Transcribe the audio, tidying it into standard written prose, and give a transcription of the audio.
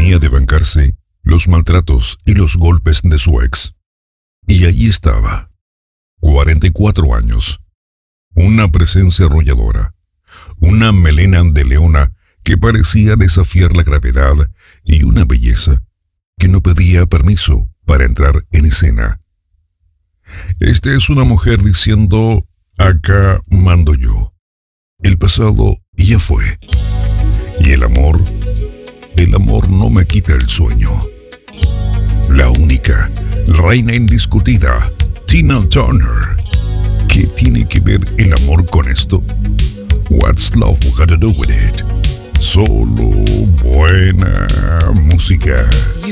venía de bancarse los maltratos y los golpes de su ex. Y allí estaba, 44 años, una presencia arrolladora, una melena de leona que parecía desafiar la gravedad y una belleza que no pedía permiso para entrar en escena. Esta es una mujer diciendo, acá mando yo. El pasado ya fue. Y el amor no me quita el sueño. La única, reina indiscutida, Tina Turner. ¿Qué tiene que ver el amor con esto? What's love got to do with it? Solo buena música.